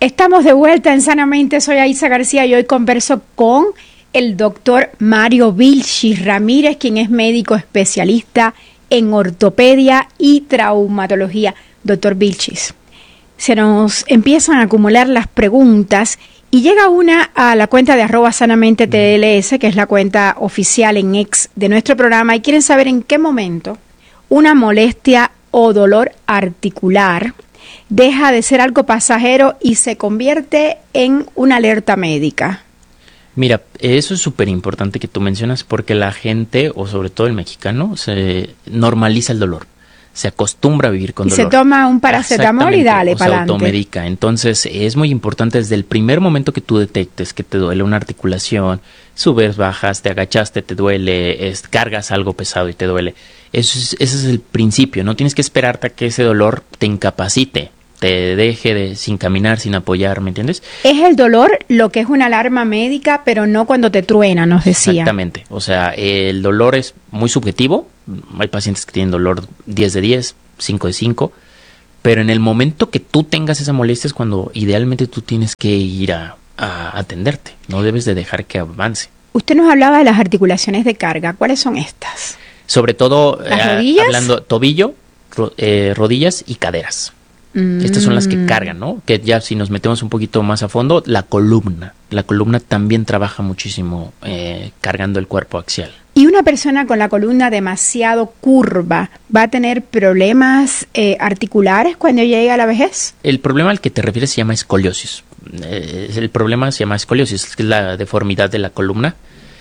Estamos de vuelta en Sanamente, soy Aisa García y hoy converso con el doctor Mario Vilchis Ramírez, quien es médico especialista en ortopedia y traumatología. Doctor Vilchis, se nos empiezan a acumular las preguntas y llega una a la cuenta de @sanamente_tls, que es la cuenta oficial en X de nuestro programa, y quieren saber en qué momento una molestia o dolor articular deja de ser algo pasajero y se convierte en una alerta médica. Mira, eso es súper importante que tú mencionas porque la gente, o sobre todo el mexicano, se normaliza el dolor. Se acostumbra a vivir con dolor. Y se toma un paracetamol y dale para adelante. Se automedica. Entonces, es muy importante desde el primer momento que tú detectes que te duele una articulación, subes, bajas, te agachaste, te duele, cargas algo pesado y te duele. Ese es el principio. No tienes que esperarte a que ese dolor te incapacite, te deje sin caminar, sin apoyar, ¿me entiendes? Es el dolor lo que es una alarma médica, pero no cuando te truena, nos decía. Exactamente. O sea, el dolor es muy subjetivo. Hay pacientes que tienen dolor 10 de 10, 5 de 5, pero en el momento que tú tengas esa molestia es cuando idealmente tú tienes que ir a atenderte. No debes de dejar que avance. Usted nos hablaba de las articulaciones de carga. ¿Cuáles son estas? Sobre todo, ¿las rodillas? Hablando tobillo, rodillas y caderas. Estas son las que cargan, ¿no? Que ya si nos metemos un poquito más a fondo, la columna. La columna también trabaja muchísimo cargando el cuerpo axial. ¿Y una persona con la columna demasiado curva va a tener problemas articulares cuando llegue a la vejez? El problema al que te refieres se llama escoliosis. El problema se llama escoliosis, que es la deformidad de la columna.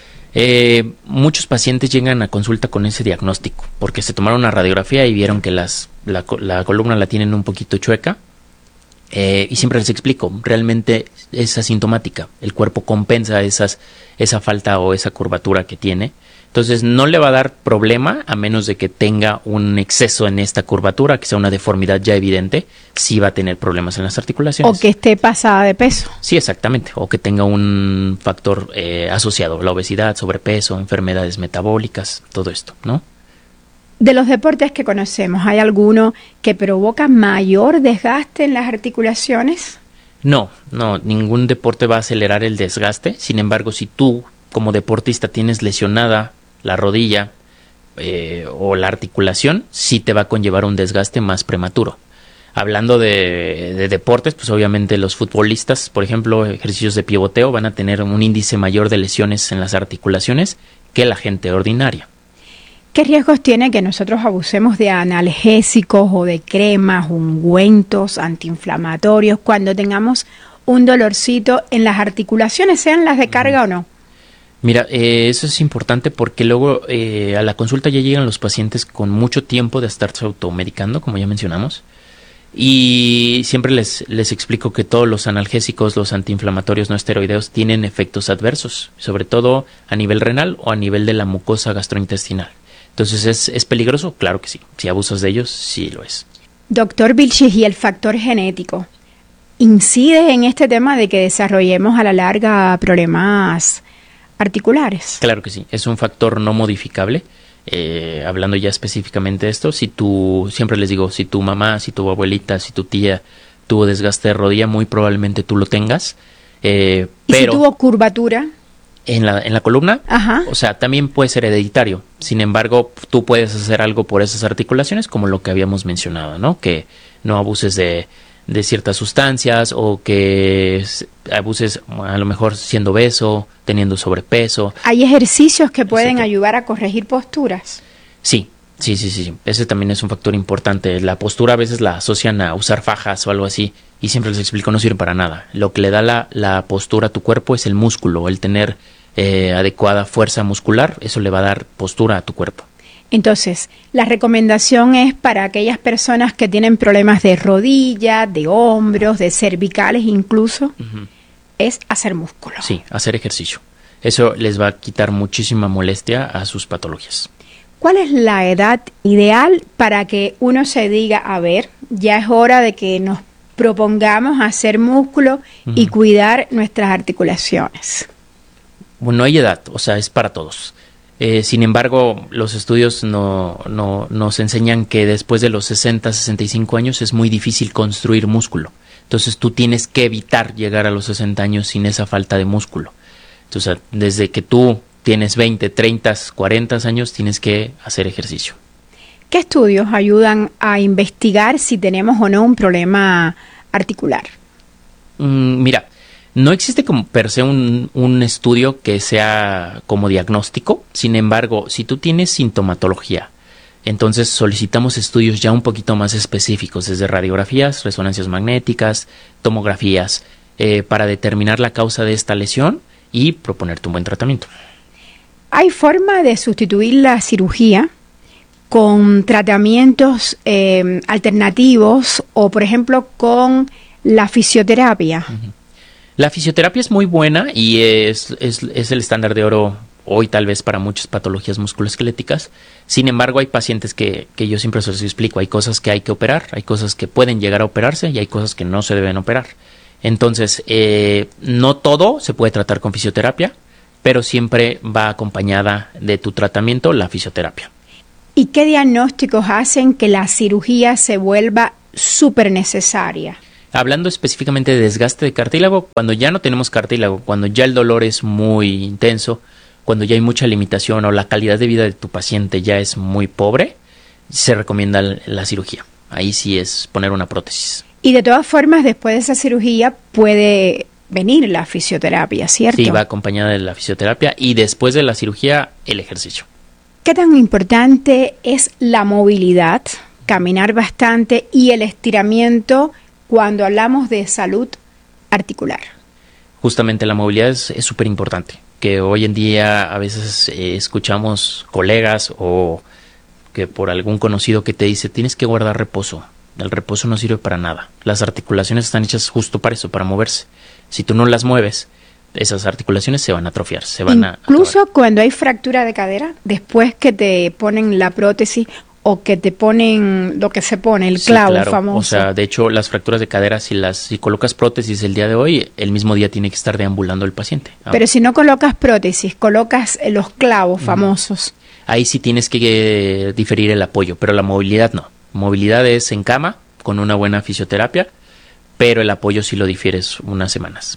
Muchos pacientes llegan a consulta con ese diagnóstico porque se tomaron una radiografía y vieron que la columna la tienen un poquito chueca, y siempre les explico, realmente es asintomática, el cuerpo compensa esa falta o esa curvatura que tiene. Entonces no le va a dar problema a menos de que tenga un exceso en esta curvatura, que sea una deformidad ya evidente, sí va a tener problemas en las articulaciones. O que esté pasada de peso. Sí, exactamente. O que tenga un factor asociado, la obesidad, sobrepeso, enfermedades metabólicas, todo esto, ¿no? De los deportes que conocemos, ¿hay alguno que provoca mayor desgaste en las articulaciones? No, ningún deporte va a acelerar el desgaste. Sin embargo, si tú como deportista tienes lesionada la rodilla o la articulación, sí te va a conllevar un desgaste más prematuro. Hablando de deportes, pues obviamente los futbolistas, por ejemplo, ejercicios de pivoteo van a tener un índice mayor de lesiones en las articulaciones que la gente ordinaria. ¿Qué riesgos tiene que nosotros abusemos de analgésicos o de cremas, ungüentos, antiinflamatorios cuando tengamos un dolorcito en las articulaciones, sean las de carga o no? Mira, eso es importante porque luego a la consulta ya llegan los pacientes con mucho tiempo de estarse automedicando, como ya mencionamos, y siempre les explico que todos los analgésicos, los antiinflamatorios no esteroideos tienen efectos adversos, sobre todo a nivel renal o a nivel de la mucosa gastrointestinal. Entonces, ¿es peligroso? Claro que sí. Si abusas de ellos, sí lo es. Doctor Vilchis, ¿y el factor genético incide en este tema de que desarrollemos a la larga problemas articulares? Claro que sí. Es un factor no modificable. Hablando ya específicamente de esto, siempre les digo, si tu mamá, si tu abuelita, si tu tía tuvo desgaste de rodilla, muy probablemente tú lo tengas. ¿Y si tuvo curvatura? En la columna, ajá. O sea, también puede ser hereditario. Sin embargo, tú puedes hacer algo por esas articulaciones, como lo que habíamos mencionado, ¿no? Que no abuses de ciertas sustancias o que abuses a lo mejor siendo obeso, teniendo sobrepeso. ¿Hay ejercicios que pueden ayudar a corregir posturas? Sí. Ese también es un factor importante. La postura a veces la asocian a usar fajas o algo así y siempre les explico, no sirve para nada. Lo que le da la postura a tu cuerpo es el músculo, el tener adecuada fuerza muscular, eso le va a dar postura a tu cuerpo. Entonces, la recomendación es para aquellas personas que tienen problemas de rodilla, de hombros, de cervicales incluso, es hacer músculo. Sí, hacer ejercicio. Eso les va a quitar muchísima molestia a sus patologías. ¿Cuál es la edad ideal para que uno se diga, a ver, ya es hora de que nos propongamos hacer músculo y cuidar nuestras articulaciones? Bueno, no hay edad, o sea, es para todos. Sin embargo, los estudios nos enseñan que después de los 60, 65 años es muy difícil construir músculo. Entonces tú tienes que evitar llegar a los 60 años sin esa falta de músculo. Entonces desde que tú tienes 20, 30, 40 años tienes que hacer ejercicio. ¿Qué estudios ayudan a investigar si tenemos o no un problema articular? Mira, no existe como per se un estudio que sea como diagnóstico. Sin embargo, si tú tienes sintomatología, entonces solicitamos estudios ya un poquito más específicos, desde radiografías, resonancias magnéticas, tomografías, para determinar la causa de esta lesión y proponerte un buen tratamiento. ¿Hay forma de sustituir la cirugía con tratamientos alternativos o, por ejemplo, con la fisioterapia? La fisioterapia es muy buena y es el estándar de oro hoy tal vez para muchas patologías musculoesqueléticas. Sin embargo, hay pacientes que yo siempre se los explico. Hay cosas que hay que operar, hay cosas que pueden llegar a operarse y hay cosas que no se deben operar. Entonces, no todo se puede tratar con fisioterapia, pero siempre va acompañada de tu tratamiento la fisioterapia. ¿Y qué diagnósticos hacen que la cirugía se vuelva súper necesaria? Hablando específicamente de desgaste de cartílago, cuando ya no tenemos cartílago, cuando ya el dolor es muy intenso, cuando ya hay mucha limitación o la calidad de vida de tu paciente ya es muy pobre, se recomienda la cirugía. Ahí sí es poner una prótesis. Y de todas formas, después de esa cirugía puede venir la fisioterapia, ¿cierto? Sí, va acompañada de la fisioterapia y después de la cirugía el ejercicio. ¿Qué tan importante es la movilidad, caminar bastante y el estiramiento cuando hablamos de salud articular? Justamente la movilidad es súper importante, que hoy en día a veces escuchamos colegas o que por algún conocido que te dice tienes que guardar reposo. El reposo no sirve para nada. Las articulaciones están hechas justo para eso, para moverse. Si tú no las mueves, esas articulaciones se van a atrofiar, se van a Incluso cuando hay fractura de cadera, después que te ponen la prótesis o que te ponen lo que se pone, el clavo, claro, famoso. O sea, de hecho, las fracturas de cadera, si colocas prótesis el día de hoy, el mismo día tiene que estar deambulando el paciente. Pero si no colocas prótesis, colocas los clavos famosos. Ahí sí tienes que diferir el apoyo, pero la movilidad no. Movilidad es en cama, con una buena fisioterapia, pero el apoyo sí lo difieres unas semanas.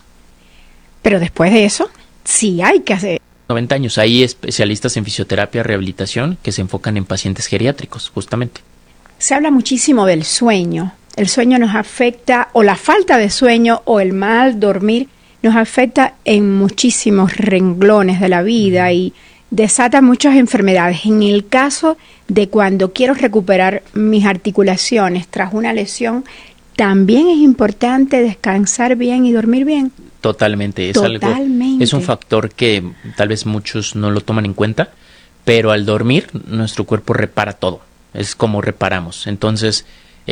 Pero después de eso, sí hay que hacer. 90 años. Hay especialistas en fisioterapia, rehabilitación, que se enfocan en pacientes geriátricos, justamente. Se habla muchísimo del sueño. El sueño nos afecta, o la falta de sueño, o el mal dormir, nos afecta en muchísimos renglones de la vida y desata muchas enfermedades. En el caso de cuando quiero recuperar mis articulaciones tras una lesión, también es importante descansar bien y dormir bien. Totalmente. Totalmente. Es un factor que tal vez muchos no lo toman en cuenta, pero al dormir nuestro cuerpo repara todo. Es como reparamos. Entonces,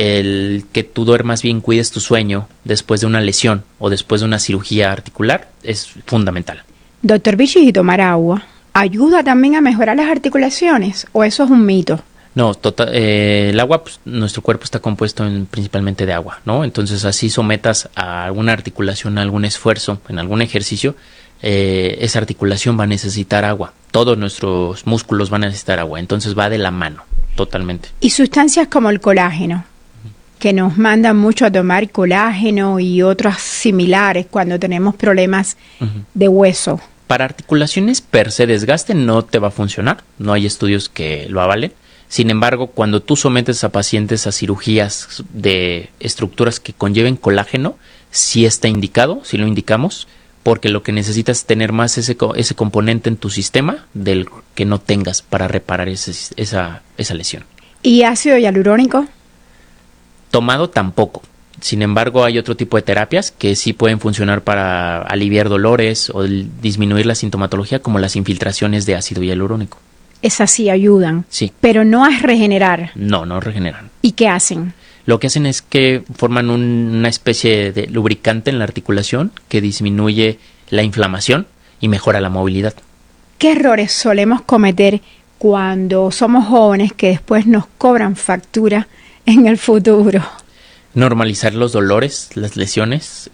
el que tú duermas bien, cuides tu sueño después de una lesión o después de una cirugía articular es fundamental. Doctor Vilchis, ¿y tomar agua ayuda también a mejorar las articulaciones o eso es un mito? No, el agua, pues, nuestro cuerpo está compuesto principalmente de agua, ¿no? Entonces, así sometas a alguna articulación, a algún esfuerzo, en algún ejercicio, esa articulación va a necesitar agua. Todos nuestros músculos van a necesitar agua, entonces va de la mano, totalmente. Y sustancias como el colágeno, que nos mandan mucho a tomar colágeno y otras similares cuando tenemos problemas de hueso. Para articulaciones per se desgaste no te va a funcionar, no hay estudios que lo avalen. Sin embargo, cuando tú sometes a pacientes a cirugías de estructuras que conlleven colágeno, sí está indicado, sí lo indicamos, porque lo que necesitas es tener más ese componente en tu sistema del que no tengas para reparar esa lesión. ¿Y ácido hialurónico? Tomado tampoco. Sin embargo, hay otro tipo de terapias que sí pueden funcionar para aliviar dolores o disminuir la sintomatología, como las infiltraciones de ácido hialurónico. Esas sí ayudan, sí, pero no a regenerar. No regeneran. ¿Y qué hacen? Lo que hacen es que forman una especie de lubricante en la articulación que disminuye la inflamación y mejora la movilidad. ¿Qué errores solemos cometer cuando somos jóvenes que después nos cobran factura en el futuro? Normalizar los dolores, las lesiones.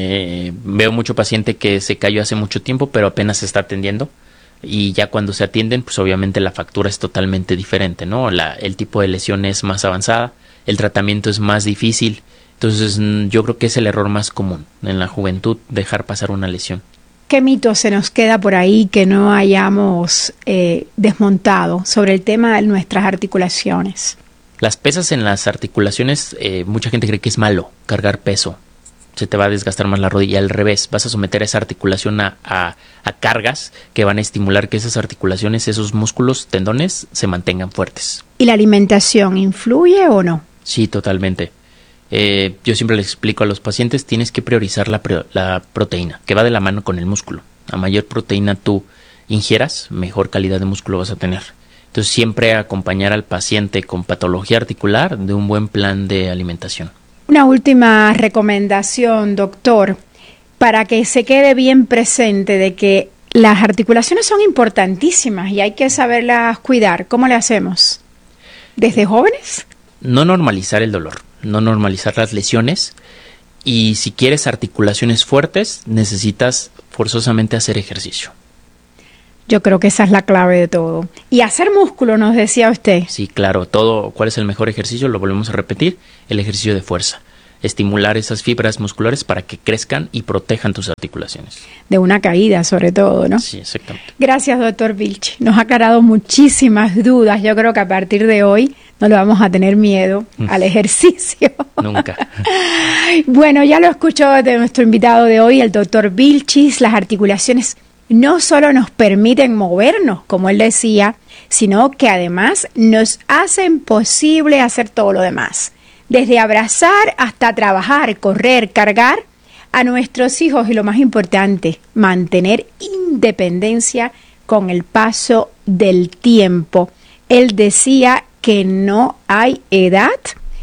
Veo mucho paciente que se cayó hace mucho tiempo, pero apenas se está atendiendo. Y ya cuando se atienden, pues obviamente la factura es totalmente diferente, ¿no? El tipo de lesión es más avanzada, el tratamiento es más difícil, Entonces yo creo que es el error más común en la juventud, dejar pasar una lesión. ¿Qué mito se nos queda por ahí que no hayamos desmontado sobre el tema de nuestras articulaciones? Las pesas en las articulaciones, mucha gente cree que es malo cargar peso. Se te va a desgastar más la rodilla. Al revés, vas a someter esa articulación a cargas que van a estimular que esas articulaciones, esos músculos, tendones, se mantengan fuertes. ¿Y la alimentación influye o no? Sí, totalmente. Yo siempre les explico a los pacientes, tienes que priorizar la proteína, que va de la mano con el músculo. A mayor proteína tú ingieras, mejor calidad de músculo vas a tener. Entonces siempre acompañar al paciente con patología articular de un buen plan de alimentación. Una última recomendación, doctor, para que se quede bien presente de que las articulaciones son importantísimas y hay que saberlas cuidar. ¿Cómo le hacemos? ¿Desde jóvenes? No normalizar el dolor, no normalizar las lesiones, y si quieres articulaciones fuertes, necesitas forzosamente hacer ejercicio. Yo creo que esa es la clave de todo. Y hacer músculo, nos decía usted. Sí, claro. ¿Cuál es el mejor ejercicio? Lo volvemos a repetir, el ejercicio de fuerza. Estimular esas fibras musculares para que crezcan y protejan tus articulaciones. De una caída, sobre todo, ¿no? Sí, exactamente. Gracias, doctor Vilchi. Nos ha aclarado muchísimas dudas. Yo creo que a partir de hoy no le vamos a tener miedo al ejercicio. Nunca. Bueno, ya lo escuchó de nuestro invitado de hoy, el doctor Vilchis. Las articulaciones no solo nos permiten movernos, como él decía, sino que además nos hacen posible hacer todo lo demás. Desde abrazar hasta trabajar, correr, cargar a nuestros hijos y lo más importante, mantener independencia con el paso del tiempo. Él decía que no hay edad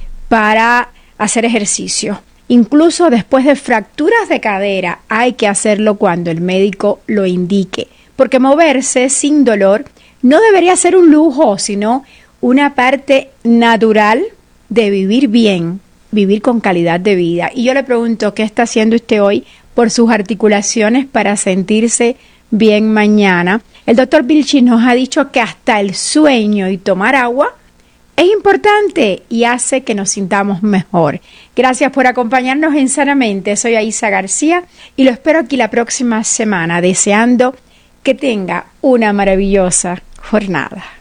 para hacer ejercicio. Incluso después de fracturas de cadera hay que hacerlo cuando el médico lo indique, porque moverse sin dolor no debería ser un lujo, sino una parte natural de vivir bien, vivir con calidad de vida. Y yo le pregunto, ¿qué está haciendo usted hoy por sus articulaciones para sentirse bien mañana? El doctor Vilchis nos ha dicho que hasta el sueño y tomar agua es importante y hace que nos sintamos mejor. Gracias por acompañarnos en Sanamente. Soy Aisa García y lo espero aquí la próxima semana, deseando que tenga una maravillosa jornada.